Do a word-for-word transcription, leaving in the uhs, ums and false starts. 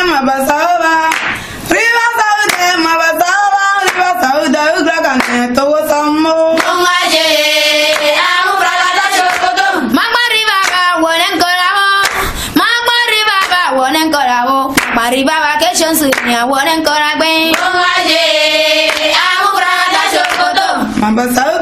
mabasaba. Riba saude mabasaba. Riba saude ugragane to samo. Mongaje amu bragada chokoto. Magma riba ba wonen koravo. Magma riba ba wonen koravo. Mariba vacation sunya wonen koragbe. Mongaje amu bragada chokoto. Mabasaba.